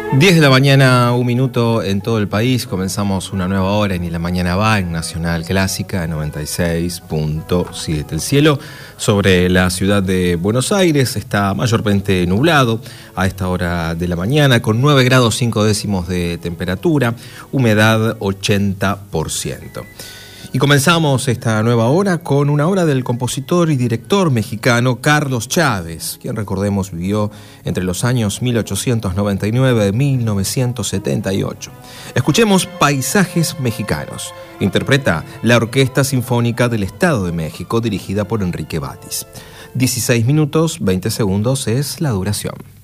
10 de la mañana, 1 minuto en todo el país. Comenzamos una nueva hora en Y la Mañana Va en Nacional Clásica 96.7. El cielo sobre la ciudad de Buenos Aires está mayormente nublado a esta hora de la mañana, con 9 grados 5 décimos de temperatura, humedad 80%. Y comenzamos esta nueva hora con una obra del compositor y director mexicano Carlos Chávez, quien, recordemos, vivió entre los años 1899 y 1978. Escuchemos Paisajes Mexicanos. Interpreta la Orquesta Sinfónica del Estado de México, dirigida por Enrique Batis. 16 minutos, 20 segundos es la duración.